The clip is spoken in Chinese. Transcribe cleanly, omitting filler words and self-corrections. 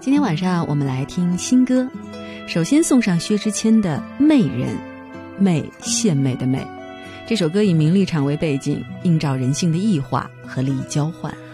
今天晚上我们来听新歌，首先送上薛之谦的《媚人》，媚献媚的媚。这首歌以名利场为背景，映照人性的异化和利益交换。